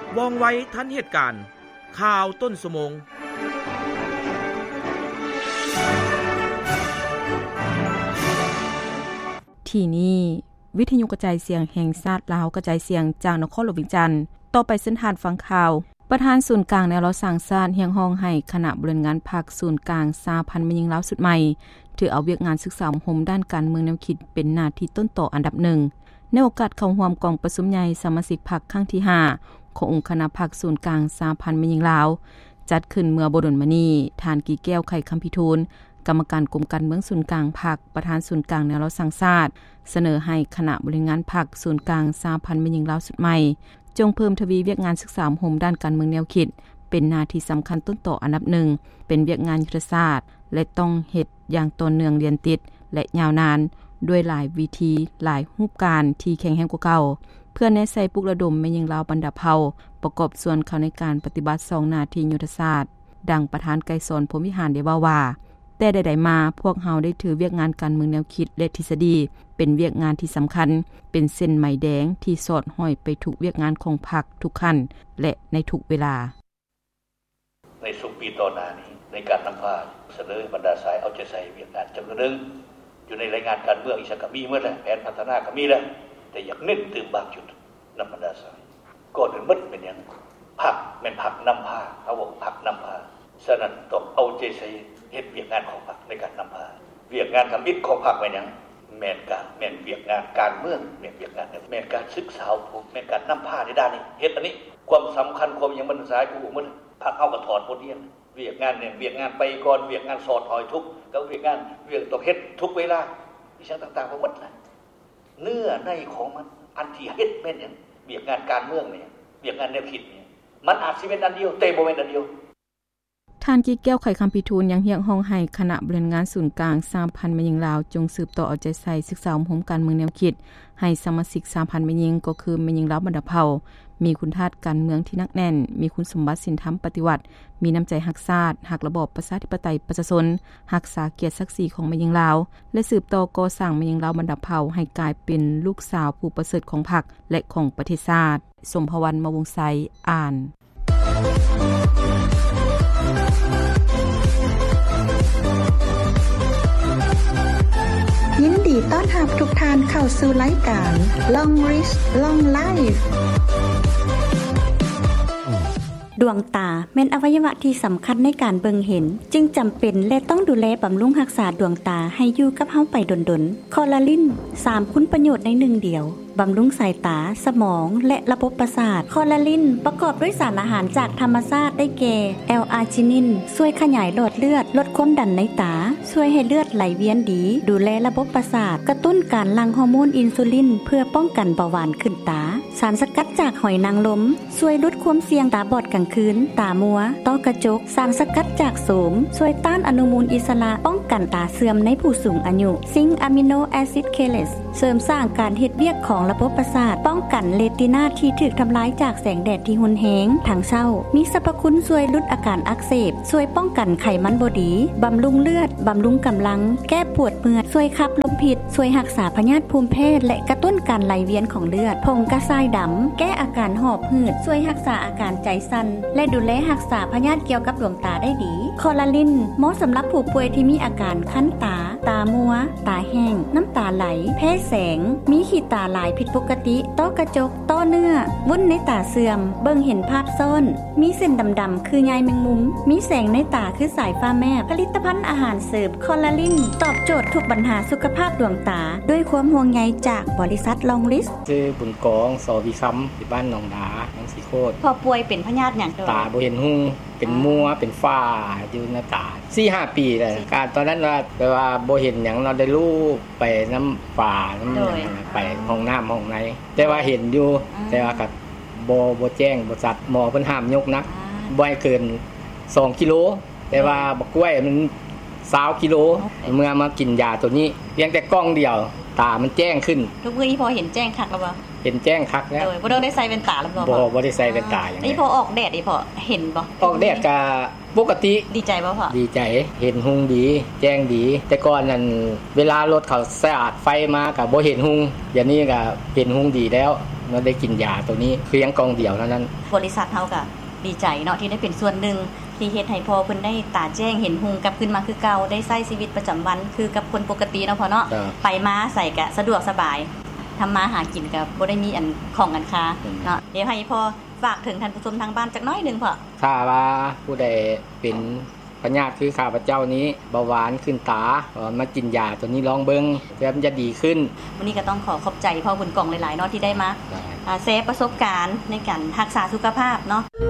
ว่องไวทันเหตุการณ์ข่าวต้นชั่วโมงที่นี่วิทยุกระจายเสียงแห่งชาติลาวกระจายเสียงจากนครหลวงวิจันทน์ต่อไปเส้นทางฟังข่าวประธานศูนย์กลางแนวเราสร้างชาติเฮียงห้องให้คณะบริหารงานพรรคศูนย์กลางสาพันธ์แม่หญิงลาวสุดใหม่ถือเอาเวียกงานศึกษาอบรมด้านการเมืองแนวคิดเป็นหน้าที่ต้นต่ออันดับ1ในโอกาสเข้าร่วมกองประชุมใหญ่สมาชิกพรรคครั้งที่5ขององค์คณะพรรคศูนย์กลางสาพันธ์แม่หญิงลาวจัดขึ้นเมื่อบ่ดนมานี้ทานกีแก้วไข่คำพิทูลกรรมการกรมการเมืองศูนย์กลางพรรคประธานศูนย์กลางแนวเราสร้างชาติเสนอให้คณะบริหารงานพรรคศูนย์กลางสาพันธ์แม่หญิงลาวสุดใหม่จงเพิ่มทวีเวียกงานศึกษาอบรมด้านการเมืองแนวคิดเป็นหน้าที่สำคัญต้นต่ออันดับ1เป็นเวียกงานยุทธศาสตร์และต้องเฮ็ดอย่างต่อเนื่องเรียนติดและยาวนานด้วยหลายวิธีหลายรูปการที่แข็งแรงกว่าเก่าเพื่อแนะใส่ปลุกระดมแม่หญิงลาวบรรดาเผ่าประกอบส่วนเข้าในการปฏิบัติ2หน้าที่ยุทธศาสตร์ดังประธานไกรสอนพรหมวิหารได้ว่าแต่ใดๆมาพวกเฮาได้ถือเวียกงานการเมืองแนวคิดและทฤษฎีเป็นเวียกงานที่สำคัญเป็นเส้นไหมแดงที่สอดห้อยไปทุกเวียกงานของพรรคทุกขั้นและในทุกเวลาในสุขปีต่อหน้านี้ในการนำพาเสนอบรรดาสายเอาใจใส่เวียกงานจำนวนหนึ่งอยู่ในรายงานการเมืองอีกสักมีเมื่อไหร่แผนพัฒนาก็มีแล้วแต่อยากเน้นตื่นบางจุดนำบรรดาสายก่อนอื่นมัดเป็นอย่างผักแม่นผักนำพาเขาบอกผักนำพาฉะนั้นต้องเอาใจใส่เฮ็ดเวียกงานของพรรคในการนำพาเวียกงานทำอิฐของพรรคไว้หยังแม่นเวียกงานการเมืองแม่นเวียกงานแม่นการศึกษาแม่นการนำพาในด้านนี้เฮ็ดอันนี้ความสำคัญความยังบรรดาสายกูมันพรรคเฮาก็ถอดบทเรียนเวียกงานเนี่ยเวียกงานไปก่อนเวียกงานสอดถอยทุกกับเวียกงานเวียกต้องเฮ็ดทุกเวลาวิชาต่างๆบ่หมดน่ะเนื้อในของมันอันที่เฮ็ดแม่นหยังเวียกงานการเมืองเนี่ยเวียกงานแนวคิดเนี่ยมันอาจสิเป็นอันเดียวแต่บ่แม่นอันเดียวท่านกีแก้วไข่คำพิทูลยังเรียกร้องให้คณะบริหารงานศูนย์กลางสาพันธ์แม่หญิงลาวจงสืบต่อเอาใจใส่ศึกษาอบรมการเมืองแนวคิดให้สมาชิกสาพันธ์แม่หญิงก็คือแม่หญิงลาวบรรดาเผ่ามีคุณธาตุการเมืองที่นักแน่นมีคุณสมบัติศีลธรรมปฏิวัติมีน้ำใจรักชาติรักระบอบประชาธิปไตยประชาชนรักษาเกียรติศักดิ์ศรีของแม่หญิงลาวและสืบต่อก่อสร้างแม่หญิงลาวบรรดาเผ่าให้กลายเป็นลูกสาวผู้ประเสริฐของพรรคและของประเทศชาติสมภวรรณ มวงศ์ไสอ่านยินดีต้อนรับทุกท่านเข้าสู่รายการ Long Rich Long Life ดวงตาแม่นอวัยวะที่สำคัญในการเบิ่งเห็นจึงจำเป็นและต้องดูแลบำรุงรักษาดวงตาให้อยู่กับเฮาไปดนๆคอลลาจิน3คุณประโยชน์ใน1เดียวบำรุงสายตาสมองและระบบประสาทคอลลาจินประกอบด้วยสารอาหารจากธรรมชาติได้แก่แอลอาร์จินินช่วยขยายหลอดเลือดลดความดันในตาช่วยให้เลือดไหลเวียนดีดูแลระบบประสาทกระตุ้นการหลั่งฮอร์โมนอินซูลินเพื่อป้องกันเบาหวานขึ้นตาสารสกัดจากหอยนางรมช่วยลดความเสี่ยงตาบอดกลางคืนตามัวต้อกระจกสารสกัดจากโสมช่วยต้านอนุมูลอิสระป้องกันตาเสื่อมในผู้สูงอายุซิงค์อะมิโนแอซิดเคเลสเสริมสร้างการเฮ็ดเวียกของระบบประสาทป้องกันเรตินาที่ถูกทำลายจากแสงแดดที่รุนแรงทางเช้ามีสรรพคุณช่วยลดอาการอักเสบช่วยป้องกันไขมันบ่ดีบำรุงเลือดบำรุงกำลังแก้ปวดเมื่อยช่วยขับลมพิษช่วยรักษาพยาธิภูมิแพ้และกระตุ้นการไหลเวียนของเลือดผงกระชายดำแก้อาการหอบหืดช่วยรักษาอาการใจสั่นและดูแลรักษาพยาธิเกี่ยวกับดวงตาได้ดีคอลลาจินเหมาะสำหรับผู้ป่วยที่มีอาการคั้นตาตามัวตาแห้งน้ำตาไหลแพ้แสงมีขีดตาหลายผิดปกติต้อกระจกต้อเนื้อวุ้นในตาเสื่อมเบิ่งเห็นภาพซ้อนมีเส้นดำๆคือใยแมงมุมมีแสงในตาคือสายฟ้าแมบผลิตภัณฑ์อาหารเสริมคอลลาจินตอบโจทย์ทุกปัญหาสุขภาพดวงตาด้วยความห่วงใยจากบริษัทลองลิสชื่อบุญกองสวิคำที่บ้านหนองดาหนองสีโคตรพอป่วยเป็นพยาธิหยังตาบ่เห็นหุ้งเป็นมัวเป็นฝ้าอยู่ในตา 4-5 ปีแล้วการตอนนั้นว่าแต่ว่าบ่เห็นหยังเราได้ลูกไปน้ำฝ้าน้ำหยังไปห้องน้ำห้องไหนแต่ว่าเห็นอยู่แต่ว่าก็บ่แจ้งบ่สัตว์หมอเพิ่นห้ามยกนักบ่ให้เกิน2กิโลแต่ว่าบักกล้วยมัน20กิโลเมื่อมากินยาตัวนี้เพียงแต่กล้องเดียวตามันแจ้งขึ้นทุกมื้อนี้พอเห็นแจ้งคักแล้วบ่เห็นแจ้งคักแล้วบ่ต้องได้ใส่แว่นตาแล้วบ่ได้ใส่แว่นตาอย่างนี้พอออกแดดนี่พอเห็นบ่ออกแดดก็ปกติดีใจบ่พ่อดีใจเห็นหุงดีแจ้งดีแต่ก่อนนั้นเวลารถเขาสะอาดไฟมาก็บ่เห็นหุงอย่างนี้ก็เห็นหุงดีแล้วเราได้กินยาตัวนี้เพียงกล่องเดียวเท่านั้นบริษัทเฮาก็ดีใจเนาะที่ได้เป็นส่วนหนึ่งที่เฮ็ดให้พ่อเพิ่นได้ตาแจ้งเห็นหุงกลับขึ้นมาคือเก่าได้ใช้ชีวิตประจำวันคือกับคนปกติเนาะพ่อเนาะไปมาใส่ก็สะดวกสบายทำมาหากินก็บ่ได้มีอันของอันค้าเนาะเดี๋ยวให้พ่อฝากถึงท่านผู้ชมทางบ้านจักน้อยนึงพ่อถ้าว่าผู้ใดเป็นพญาติคือข้าพเจ้านี้เบาหวานขึ้นตามากินยาตัวนี้ลองเบิ่งเพื่อมันจะดีขึ้นวันนี้ก็ต้องขอบใจพ่อบุญกองหลายๆเนาะที่ได้มาแชร์ประสบการณ์ในการรักษาสุขภาพเนาะ